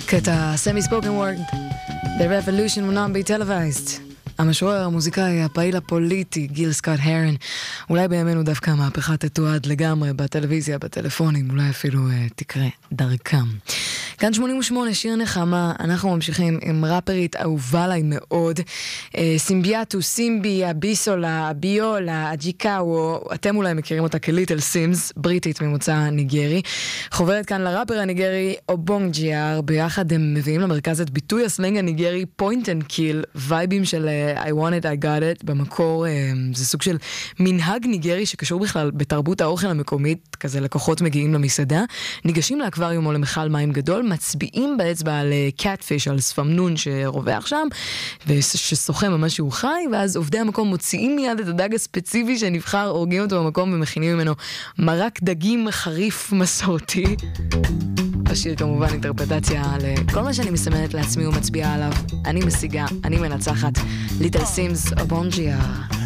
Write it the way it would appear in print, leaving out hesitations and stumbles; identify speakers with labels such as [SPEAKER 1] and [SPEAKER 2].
[SPEAKER 1] קטע סמי ספוקן וורד, The Revolution will not be televised. המשורר, המוזיקאי, הפעיל הפוליטי, גיל סקוט הרן. אולי בימינו דווקא המהפכה תתועד לגמרי בטלוויזיה, בטלפונים, אולי אפילו תקרה דרכם. כאן 88, שיר נחמה, אנחנו ממשיכים עם ראפרית אהובה עליי מאוד, סימביאטו, סימבי, הביסולה, הביולה, הג'יקאו, אתם אולי מכירים אותה כליטל סימס, בריטית ממוצא ניגרי, חוברת כאן לראפר הניגרי אובונג'יאר, ביחד הם מביאים למרכז את ביטוי הסלנג הניגרי פוינט אנד קיל, וייבים של I want it, I got it, במקור זה סוג של מנהג ניגרי שקשור בכלל בתרבות האוכל המקומית, כזה לקוחות מגיעים למסעדה, ניגשים לאקווריום או למחל מים גדול, מצביעים באצבע על קאטפיש, על ספמנון שרווח שם, ושסוחם ממש שהוא חי, ואז עובדי המקום מוציאים מיד את הדג הספציפי שנבחר, הורגים אותו במקום ומכינים ממנו מרק דגים חריף מסורתי. השיר כמובן אינטרפרטציה לכל מה שאני מסמנת לעצמי ומצביעה עליו. אני משיגה, אני מנצחת. ליטל סימס, אובונג'יאר.